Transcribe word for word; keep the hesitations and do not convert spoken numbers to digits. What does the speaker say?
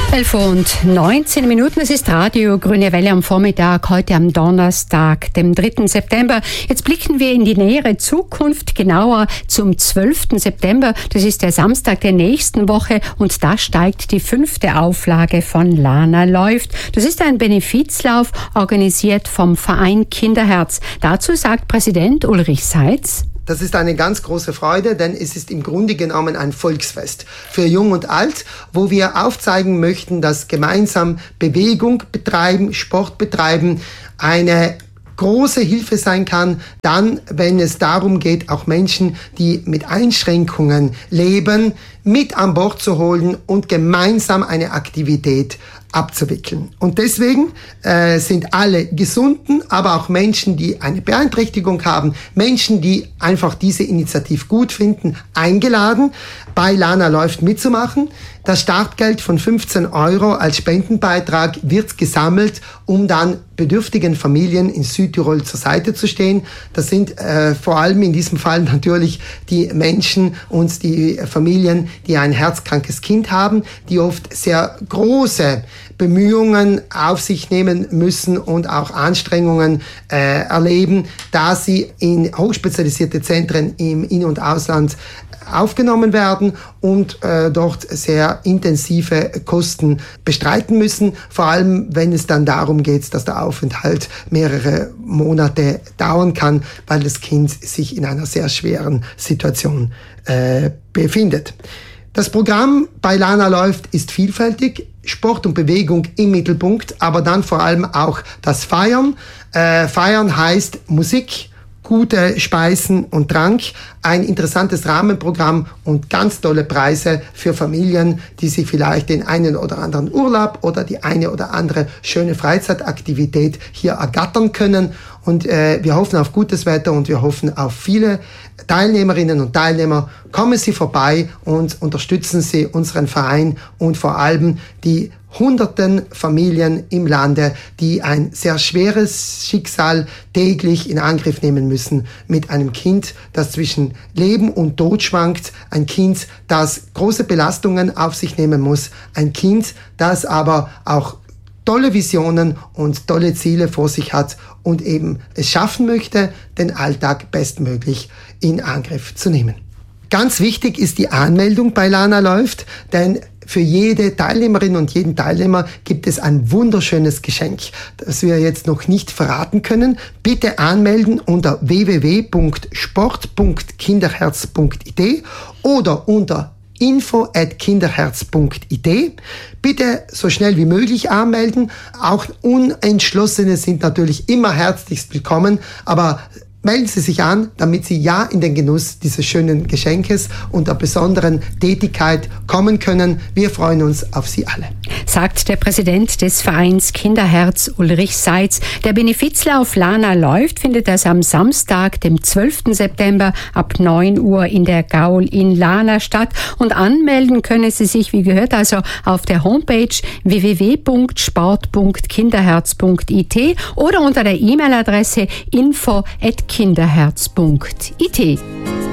elf und neunzehn Minuten, es ist Radio Grüne Welle am Vormittag, heute am Donnerstag, dem dritten September. Jetzt blicken wir in die nähere Zukunft, genauer zum zwölften September. Das ist der Samstag der nächsten Woche und da steigt die fünfte Auflage von Lana läuft. Das ist ein Benefizlauf, organisiert vom Verein Kinderherz. Dazu sagt Präsident Ulrich Seitz: Das ist eine ganz große Freude, denn es ist im Grunde genommen ein Volksfest für Jung und Alt, wo wir aufzeigen möchten, dass gemeinsam Bewegung betreiben, Sport betreiben, eine große Hilfe sein kann, dann, wenn es darum geht, auch Menschen, die mit Einschränkungen leben, mit an Bord zu holen und gemeinsam eine Aktivität abzuwickeln. Und deswegen äh, sind alle Gesunden, aber auch Menschen, die eine Beeinträchtigung haben, Menschen, die einfach diese Initiative gut finden, eingeladen, bei Lana läuft mitzumachen. Das Startgeld von fünfzehn Euro als Spendenbeitrag wird gesammelt, um dann bedürftigen Familien in Südtirol zur Seite zu stehen. Das sind äh, vor allem in diesem Fall natürlich die Menschen und die Familien, die ein herzkrankes Kind haben, die oft sehr große Bemühungen auf sich nehmen müssen und auch Anstrengungen äh, erleben, da sie in hochspezialisierte Zentren im In- und Ausland aufgenommen werden und äh, dort sehr intensive Kosten bestreiten müssen, vor allem wenn es dann darum geht, dass der Aufenthalt mehrere Monate dauern kann, weil das Kind sich in einer sehr schweren Situation äh, befindet. Das Programm bei Lana läuft ist vielfältig, Sport und Bewegung im Mittelpunkt, aber dann vor allem auch das Feiern. Äh, Feiern heißt Musik, gute Speisen und Trank, ein interessantes Rahmenprogramm und ganz tolle Preise für Familien, die sich vielleicht den einen oder anderen Urlaub oder die eine oder andere schöne Freizeitaktivität hier ergattern können. Und äh, wir hoffen auf gutes Wetter und wir hoffen auf viele Teilnehmerinnen und Teilnehmer. Kommen Sie vorbei und unterstützen Sie unseren Verein und vor allem die hunderten Familien im Lande, die ein sehr schweres Schicksal täglich in Angriff nehmen müssen mit einem Kind, das zwischen Leben und Tod schwankt, ein Kind, das große Belastungen auf sich nehmen muss, ein Kind, das aber auch tolle Visionen und tolle Ziele vor sich hat und eben es schaffen möchte, den Alltag bestmöglich in Angriff zu nehmen. Ganz wichtig ist die Anmeldung bei Lana läuft, denn für jede Teilnehmerin und jeden Teilnehmer gibt es ein wunderschönes Geschenk, das wir jetzt noch nicht verraten können. Bitte anmelden unter w w w punkt sport punkt kinderherz punkt i d oder unter info at kinderherz punkt i d. Bitte so schnell wie möglich anmelden. Auch Unentschlossene sind natürlich immer herzlichst willkommen, aber melden Sie sich an, damit Sie ja in den Genuss dieses schönen Geschenkes und der besonderen Tätigkeit kommen können. Wir freuen uns auf Sie alle. Sagt der Präsident des Vereins Kinderherz Ulrich Seitz. Der Benefizlauf Lana läuft, findet das am Samstag, dem zwölften September ab neun Uhr in der Gaul in Lana statt. Und anmelden können Sie sich, wie gehört, also auf der Homepage w w w punkt sport punkt kinderherz punkt i t oder unter der E-Mail-Adresse info at kinderherz punkt i t.